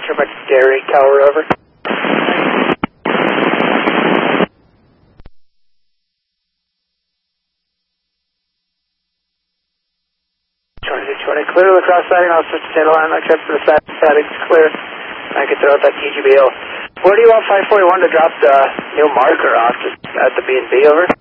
Roger, my Gary Tower, over. 2620, clear to the cross siding, I'll switch to tail line, I'll check for the siding's clear. I can throw out that TGBO. Where do you want 541 to drop the new marker off at the B&B, over?